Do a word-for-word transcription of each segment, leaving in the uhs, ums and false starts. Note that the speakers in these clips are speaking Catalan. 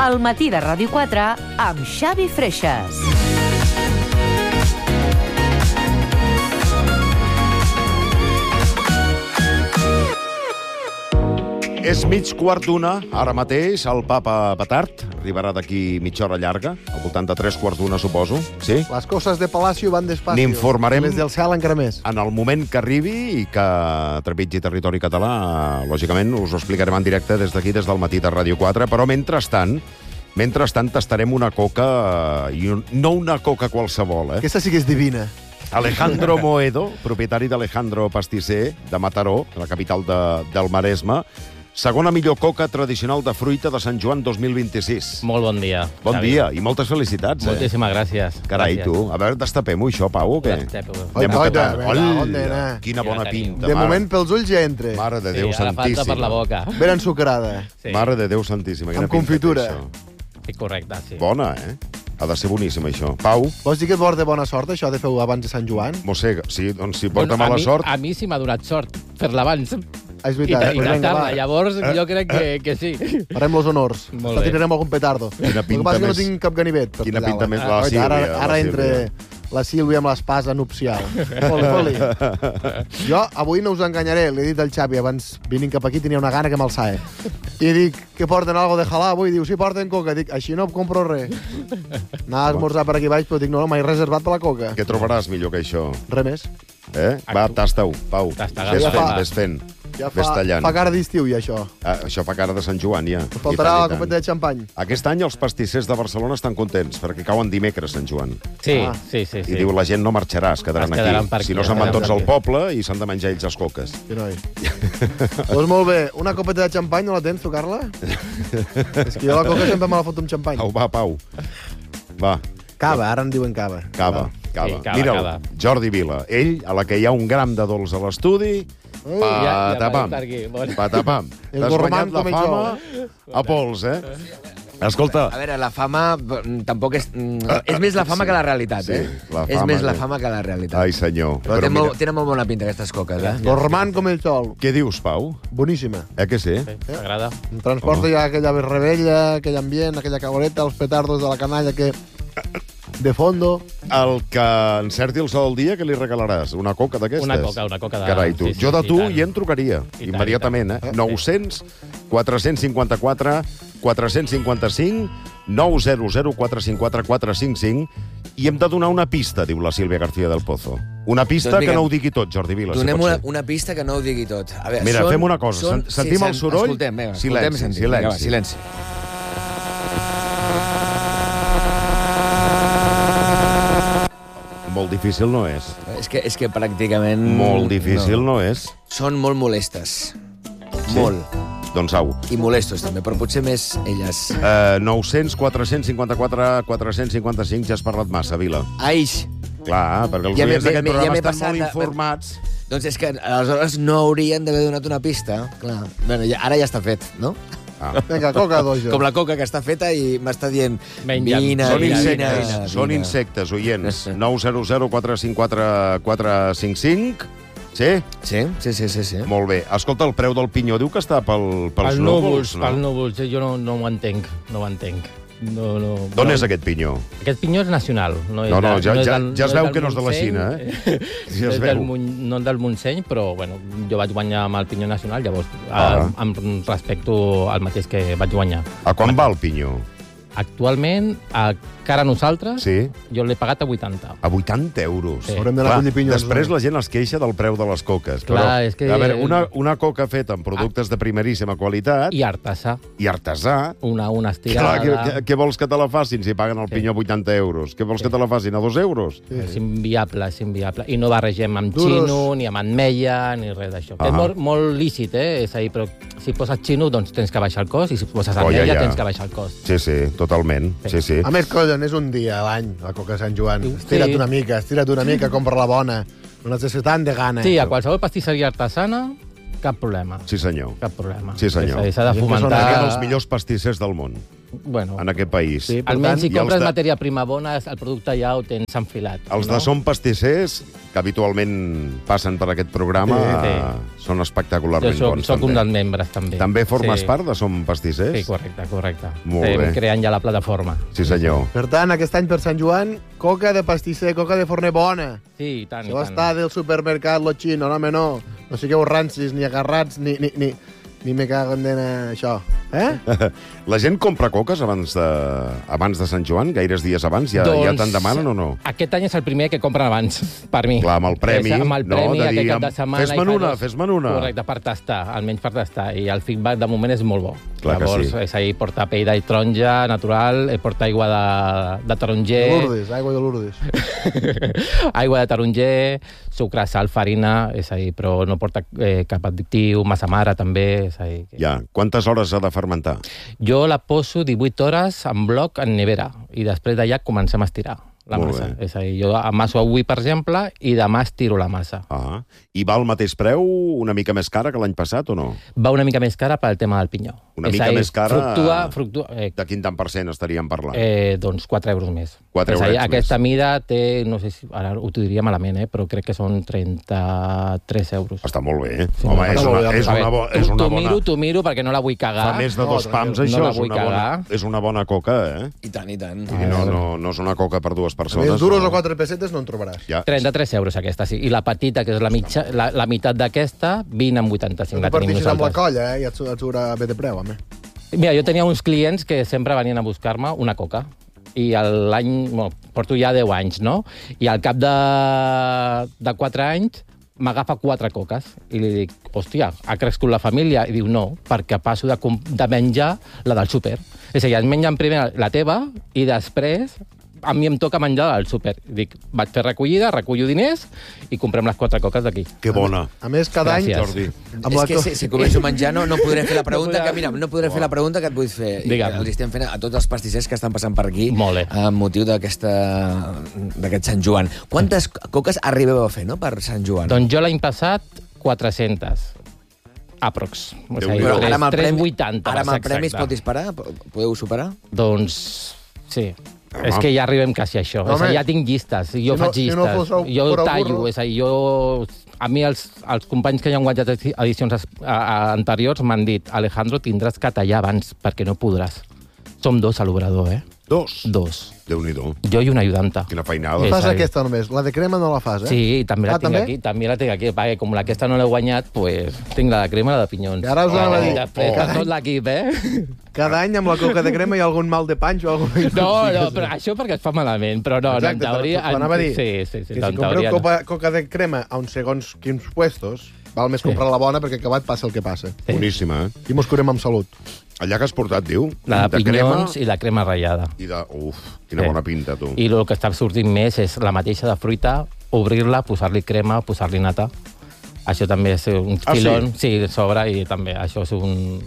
Al matí de Ràdio quatre amb Xavi Freixas. És mig quart d'una, ara mateix, el papa Petard arribarà d'aquí mitja hora llarga, al voltant de tres quarts d'una, suposo. Sí? Les coses de Palacio van despacio. N'informarem Les del cel encara més. en el moment que arribi i que trepitgi territori català. Lògicament, us ho explicarem en directe des d'aquí, des del matí de Ràdio quatre, però mentrestant, mentrestant tastarem una coca, i un, no una coca qualsevol, eh? Aquesta sí que és divina. Alejandro Moedo, propietari d'Alejandro Pastisser, de Mataró, la capital de, del Maresme, segona millor coca tradicional de fruita de Sant Joan dos mil vint-i-sis. Molt bon dia. Bon Xavi. dia i moltes felicitats, eh? Moltíssimes gràcies. Carai, gràcies. tu, a veure, destapem-ho, això, Pau, o què? Destapem-ho. Anem a Oita, tapar. vinga, Hola, on nena? quina Ja bona la tenim. pinta. De mare. moment, pels ulls ja entra. Mare de Sí, Déu ara falta santíssima. per la boca. Ben ensucrada. Sí, Mare de Déu santíssima. Quina Amb pinta té confitura. això. sí, correcte, sí. Bona, eh? Ha de ser boníssim, això. Pau, Vols dir que et porta bona sort, això de fer-ho abans de Sant Joan? mossega. Sí, doncs si porta Bueno, a mala mi- sort... A mi sí m'ha donat sort fer-la abans. Ah, és I, veritat. ta- i Pues de vinga, tarda. va. Llavors, jo crec que, que sí. Farem els honors. Molt Te bé. tirarem algun petardo. Quina El que pinta passa és que no més- tinc cap ganivet. per Quina tallar-la. pinta més la Oita, Sílvia, Ara, la ara Sílvia. entre la Sílvia amb l'espasa nupcial. Foli, foli. Jo avui no us enganyaré. Li he dit al Xavi, abans vinint cap aquí, tenia una gana que me'l sae. I dic, que porten algo de halà avui? Diu, sí, porten coca. Dic, així no em compro res. Anava a esmorzar per aquí baix, però dic, no, no, m'he reservat per la coca. Què trobaràs millor que això? Res més. Eh? Va, tasta-ho, Pau. Tasta, Ves agafa. fent, ves fent. Ja Ves fa, tallant. fa cara d'estiu, ja, això. Ah, això fa cara de Sant Joan, ja. Us I faltarà tant, la i tant. copeta de xampany. Aquest any els pastissers de Barcelona estan contents, perquè cauen dimecres, Sant Joan. Sí, Ah. sí, sí. sí. I diu, la gent no marxarà, es quedaran, Es quedaran per aquí. aquí, Si no, es se'n van quedaran tots per al aquí. poble i s'han de menjar ells les coques. Sí, noi. Doncs molt bé. Una copeta de xampany, no la tens, tu, Carla? És que jo la coca sempre me la foto amb xampany. Pau, va, Pau. Va, Cava, ara en diuen cava. cava, cava. Sí, cava, Mira'l, cava. Jordi Vila. Ell, a la que hi ha un gram de dolç a l'estudi, Ui, ja- ja patapam, va estar aquí. Bon. patapam. El T'has gormand guanyat la com ell fama a pols, eh? Escolta, A veure, la fama mm, tampoc és... mm, És més la fama Sí. que la realitat, Sí, eh? la És fama més la que- fama que la realitat. ai senyor. Però, Però té mira, molt, tenen molt bona pinta, aquestes coques, eh? Gormand com el sol. què dius, Pau? Boníssima. Eh que sí? Sí, m'agrada. Em transporta ja aquella rebella, aquell ambient, aquella caboleta, els petardos de la canalla que... De fondo. El que encerti el sol del dia, que li regalaràs? Una coca d'aquestes? Una coca, una coca de- Carai, tu. sí, sí, jo de i tu tant. hi en trucaria, I tant, immediatament, i eh? tant. nou cents, quatre cents cinquanta-quatre, quatre cents cinquanta-cinc, nou zero zero, quatre cinc quatre, quatre cinc cinc, i hem de donar una pista, diu la Sílvia García del Pozo. Una pista Doncs que vinga. no ho digui tot, Jordi Vila, si Donem pot una, ser. una pista que no ho digui tot. A veure, Mira, són, fem una cosa. Són, Sen- sentim el sen- soroll? Escoltem, vinga, Silenci, escoltem i sentim. Vinga, va, silenci. silenci. Molt difícil no és. És que, és que pràcticament... Molt difícil no, és. Són molt molestes. Sí? Molt. Doncs au. I molestos, també, però potser més elles. Uh, nou cents, quatre cents cinquanta-quatre, quatre cents cinquanta-cinc, ja has parlat massa, Vila. Aix! Clar, perquè els Ja m'he- oients d'aquest m'he- ja programa m'he estan passat molt de- informats. Doncs és que aleshores no haurien d'haver donat una pista. Clar. Bueno, ja, ara ja està fet, no? Ah. Vinga, coca doja. Com la coca que està feta i m'està dient... Menja. Vine, Són vine, insectes, vine, són vine. insectes, oients. nou zero zero, quatre cinc quatre, quatre cinc cinc. Sí? Sí, sí, sí, sí, sí. Molt bé. Escolta, el preu del pinyó diu que està pel, pels Pels núvols, núvols, pels núvols. Jo no, no ho entenc, no ho entenc. No, no, D'on no. és aquest pinyó? Aquest pinyó és nacional. No, és No, no, de- ja- és ja- del- ja es és veu del que no és de la Montseny, Xina, eh? eh? Ja no es és veu. del, Mon- no del Montseny, però bueno, jo vaig guanyar amb el pinyó nacional, llavors Ah. ah. em respecto al mateix que vaig guanyar. A quan va el pinyó? Actualment, a cara a nosaltres, Sí? jo l'he pagat a vuitanta. A vuitanta euros. Sí. Haurem d'anar a Clar, collir pinyons. després no? la gent es queixa del preu de les coques. Clar, però, és que- A veure, una, una coca feta amb productes de primeríssima qualitat I artesà, i artesà. una, una Clar, estirada... què, què, què vols que te la facin si paguen el Sí. pinyó vuitanta euros? Què vols que te la facin a dos euros? És inviable, és inviable. I no barregem amb Duros. xino, ni amb ametlla, ni res d'això. Que Ah. és molt, molt lícit, eh? És a dir, però si poses xino, doncs tens que baixar el cost, i si poses Oh, ja, ametlla, ja. tens que baixar el cost. Sí, sí, totalment. Sí, sí. A més, collon, és un dia a l'any, la coca de Sant Joan. Sí. Estira't una mica, estira't una mica, compra la bona. No necessitant de gana. Sí, a qualsevol pastisseria artesana, cap problema. Sí, senyor. Cap problema. Sí, senyor. És a dir, s'ha de Gent que són Siguem fomentar... els millors pastissers del món. Bueno, en aquest país. Sí. Per almenys si tant, i els compres de- matèria prima bona, el producte ja ho tens enfilat. Els de Som Pastissers, que habitualment passen per aquest programa, Sí. eh, són Jo espectacularment soc, bons. soc un també. dels membres, també. També formes sí. part de Som Pastissers? Sí, correcte, correcte. Molt Estem bé. creant ja la plataforma. Sí, senyor. Per tant, aquest any per Sant Joan, coca de pastisser, coca de forner bona. Sí, i tant, Si i va tant. estar del supermercat, lo xino, no, home, no. No sigueu rancis, ni agarrats, ni, ni, ni, ni me caguen en això. Eh? La gent compra coques abans de, abans de Sant Joan? Gaires dies abans? Ja, ja te'n demanen o no? Aquest any és el primer que compren abans, per mi. Clar, amb el premi, És, amb el no? premi, De aquest dir, cap de amb- setmana... fes-me'n i fa una, dos- fes-me'n una. Correcte, per tastar, almenys per tastar. I el feedback de moment és molt bo. Clar que Llavors, sí. és ahir, porta pell de taronja natural, eh, porta aigua de, de taronger... De Lourdes, aigua de Lourdes. aigua de taronger, sucre, sal, farina, és a dir, però no porta eh, cap addictiu, massa mare també, és a dir... Que... Ja. Quantes hores ha de fermentar? Jo la poso divuit hores en bloc en nevera i després d'allà comencem a estirar la Molt massa. bé. És a dir, jo amasso avui, per exemple, i demà estiro la massa. Ah. I va al mateix preu, una mica més cara que l'any passat o no? Va una mica més cara pel tema del pinyó. Una és mica a dir, més cara- Fructua, fructua, eh, De quin tant per cent estaríem parlant? eh, doncs quatre euros més. Quatre és a dir, eurets aquesta més. mida té, no sé si, ara ho diria malament, eh, però crec que són trenta-tres euros. Està molt bé. Sí, Home, no, és està una, molt bé. és A una, veure, bo, és t'ho- una t'ho bona... miro, t'ho miro, perquè no la vull cagar. Fa més de No, dos pams, no això. la és, vull una bona, cagar. és una bona coca, eh? I tant, i tant. I no, no, no és una coca per dues A persones. més, duros no. o quatre pessetes no en trobaràs. Ja. trenta-tres euros aquesta, sí. I la petita, que és la, mitja, la, la meitat d'aquesta, vint amb vuitanta-cinc. No La tenim partixis amb la nosaltres. colla, eh? I et, et haurà bé de preu, home. Mira, jo tenia uns clients que sempre venien a buscar-me una coca. I el- l'any... Bueno, porto ja deu anys, no? I al cap de, de quatre anys m'agafa quatre coques. I li dic, hòstia, ha crescut la família? I diu, no, perquè passo de, com- de menjar la del súper. És a dir, es mengen primer la teva i després a mi em toca menjar la del súper. Dic, vaig fer recollida, recullo diners i comprem les quatre coques d'aquí. Que bona. A més, cada Gràcies. any... Jordi. Amb És la que co- si, si començo a menjar no, no podré fer la pregunta No podrà- que, mira, no podré fer la pregunta que et vull fer. I Digue'm. Els estem fent a tots els pastissers que estan passant per aquí Molt bé. amb motiu d'aquesta d'aquest Sant Joan. Quantes coques arribeu a fer, no?, per Sant Joan? Doncs jo l'any passat, quatre-centes. Aprox. O sigui, Déu-n'hi-do. Però ara amb el premi, vuitanta. ara amb el premi es exacte. pot disparar? Podeu superar? Doncs sí. Home. És que ja arribem quasi a això. Home. És a dir, ja tinc llistes, jo Si no- faig si llistes. no fos el jo por el tallo, burro. és a dir, jo... A mi els, els companys que ja han guanyat edicions es- a, a, anteriors m'han dit, Alejandro, tindràs que tallar abans, perquè no podràs. Som dos a l'obrador, eh? Dos. Dos. Déu-n'hi-do. Jo i una ajudanta. Quina feinada. Sí. Fas és a dir- aquesta només. La de crema no la fas, eh? Sí, i també la Ah, tinc també? aquí. També la tinc aquí, perquè com aquesta no l'he guanyat, pues, tinc la de crema i la de pinyons. I ara us anava a dir, I després, cada tot any- l'equip, eh? Cada any amb la coca de crema hi ha algun mal de panx o alguna cosa. No, no, però això perquè es fa malament, però no, Exacte, no, en teoria... però, però anava a dir sí, sí, sí, que en si compreu teoria no. coca, coca de crema a uns segons quins puestos, val més comprar la bona perquè acabat passa el que passa. Boníssima, eh? I mos curem amb salut. Allà que has portat, diu? La de pinyons crema i la crema ratllada. i de... Uf, quina Sí. bona pinta, tu. I el que està sortint més és la mateixa de fruita, obrir-la, posar-li crema, posar-li nata. Això també és un Ah, sí? filon, sí, sobre, i també això és un,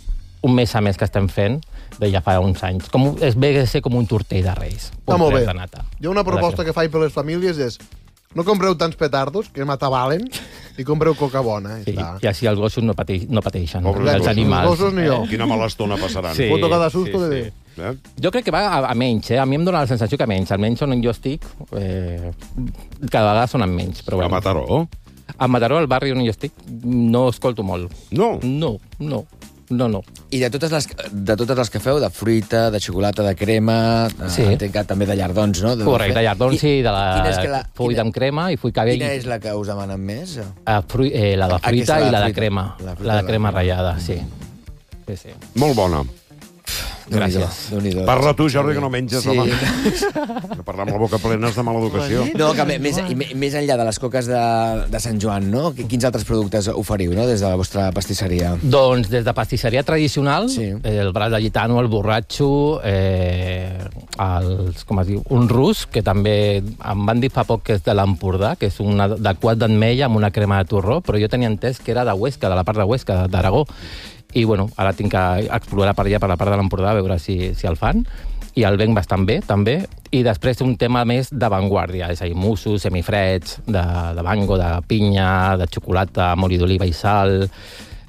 un mes a més que estem fent de ja fa uns anys. Com, es ve a ser com un tortell de reis. Està molt bé. De nata. Jo una proposta que faig per les famílies és no compreu tants petardos, que m'atabalen, i compreu coca bona. Sí, I està. i així els gossos no, pateix, no pateixen. Pobres els gossos. animals. Els gossos ni jo. Quina mala estona passaran. Sí. Foto cada susto sí, de sí. dir. Eh? Jo crec que va a, a menys, eh? A mi em dóna la sensació que menys. Almenys on jo estic, eh, cada vegada són en menys. Però A bueno. Mataró? A Mataró, al barri on jo estic, no escolto molt. No. No, no, no, no. I de totes les, de totes les que feu, de fruita, de xocolata, de crema, Sí. eh, entenc que també de llardons, no? De Correcte, llardons i de la quina és que la- full quina- amb crema i full cabell. Quina és la que us demanen més? Eh, fru- eh, la de Aquesta, fruita la i la de fruita. crema. La La, fruita de i la crema crema. ratllada, sí. Sí, sí. Molt bona. Déu-n'hi-do, Gràcies. Déu-n'hi-do. Parla tu, Jordi, que no menges, Sí. home. Que parlar amb la boca plena és de mala educació. No, que me- més, i me- més enllà de les coques de, de Sant Joan, no? Quins altres productes oferiu, no?, des de la vostra pastisseria? Doncs des de pastisseria tradicional, Sí. eh, el braç de gitano, el borratxo, eh, els, com es diu, un rus, que també em van dir fa poc que és de l'Empordà, que és un adequat d'ametlla amb una crema de torró, però jo tenia entès que era de Huesca, de la part de Huesca, d'Aragó. I, bueno, ara tinc que explorar per allà, per la part de l'Empordà, a veure si, si el fan. I el venc bastant bé, també. I després un tema més d'avantguàrdia, és a dir, mussos, semifreds, de, de mango, de pinya, de xocolata, amb oli d'oliva i sal,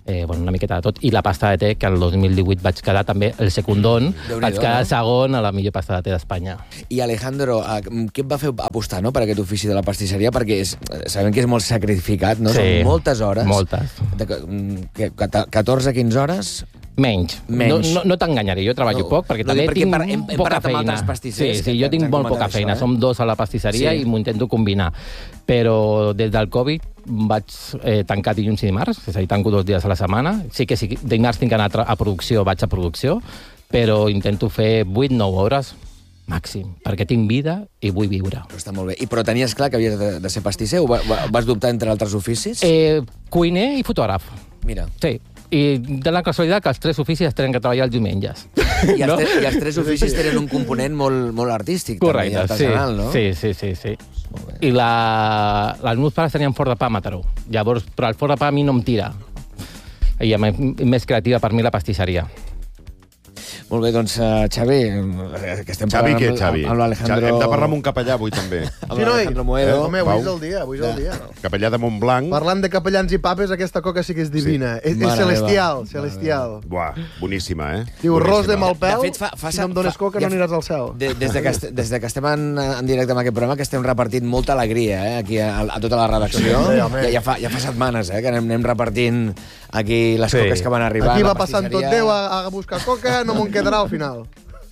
eh, bueno, una miqueta de tot. I la pasta de té, que el dos mil divuit vaig quedar també el secundón, vaig quedar no? segon a la millor pasta de té d'Espanya. I Alejandro, eh, què et va fer apostar, no?, per aquest ofici de la pastisseria? Perquè és, sabem que és molt sacrificat, no? Sí, Són moltes hores. moltes. De, catorze a quinze hores? Menys. Menys. No, no, no t'enganyaré, jo treballo No, poc, perquè no, també perquè tinc par- hem- hem poca parlat amb feina. altres pastissers Sí, que sí, jo ens tinc han molt comentat poca això, feina. eh? Som dos a la pastisseria Sí. i m'ho intento combinar. Però des del Covid vaig eh, tancar dilluns i dimarts, és a dir, tanco dos dies a la setmana. Sí que si dimarts tinc que anar a, tra- a producció, vaig a producció, però intento fer vuit nou hores màxim, perquè tinc vida i vull viure. Però està molt bé. I però tenies clar que havies de, de ser pastisser o va, va, vas dubtar entre altres oficis? Eh, cuiner i fotògraf. Mira. Sí. I de la casualitat que els tres oficis tenen que treballar els diumenges. I els, No? tres, I els tres oficis tenen un component molt, molt artístic, Correcte, també, i artesanal, sí, no? sí, sí, sí, sí. I la, els meus pares tenien forn de pa a Mataró. Llavors, però el forn de pa a mi no em tira. I és més creativa per mi la pastisseria. Molt bé, doncs, uh, Xavi, eh, que estem Xavi, parlant què, amb, Xavi? amb l'Alejandro... Hem de parlar amb un capellà avui, també. Amb Sí, noi? l'Alejandro Moedo. Eh, home, avui Pau. és el dia, avui és el dia. Capellà de Montblanc. Parlant de capellans i papes, aquesta coca sí que és divina. Sí. És, és Mare celestial, meva. celestial. Buah, boníssima, eh? Diu, Boníssima. ros de mal pèl, De fet, fa- fa- si no em dones fa- coca ja- no aniràs al cel. De, des, de que est, des de que estem en, en directe amb aquest programa, que estem repartint molta alegria, eh, aquí a, a tota la redacció. Sí, home. ja, ja, fa, ja fa setmanes, eh, que anem, anem repartint aquí les Sí. coques que van arribar. Aquí a la va passant tot pastisseria. Déu a, a buscar coca, no me'n quedarà al final.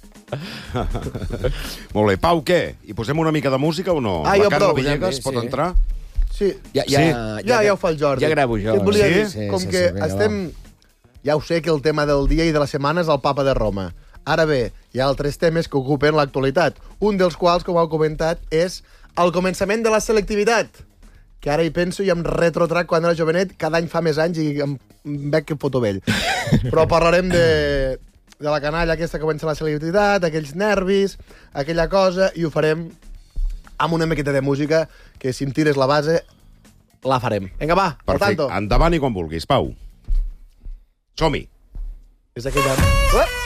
Molt bé. Pau, què? Hi posem una mica de música o no? Ah, la jo Carla prou. Villegas Sí, pot sí. entrar? Sí, Ja, ja, Sí. ja, ja ho fa el Jordi. Ja gravo jo. Què et volia Sí? dir? Sí, Com sí, que sí, vinga, estem... Ja ho sé que el tema del dia i de la setmana és el papa de Roma. Ara bé, hi ha altres temes que ocupen l'actualitat. Un dels quals, com heu comentat, és el començament de la selectivitat. Que ara hi penso i em retrotrac quan era jovenet, cada any fa més anys i em em veig que foto vell. Però parlarem de, de la canalla aquesta que comença la selectivitat, aquells nervis, aquella cosa, i ho farem amb una miqueta de música que si em tires la base la farem. Vinga, va, al Perfecte. tanto. Endavant i quan vulguis, Pau. Som-hi. És aquella... Uep!